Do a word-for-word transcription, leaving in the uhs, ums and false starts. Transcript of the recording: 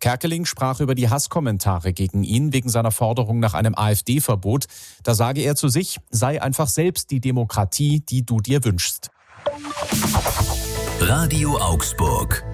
Kerkeling sprach über die Hasskommentare gegen ihn wegen seiner Forderung nach einem AfD-Verbot. Da sage er zu sich, sei einfach selbst die Demokratie, die du dir wünschst. Radio Augsburg.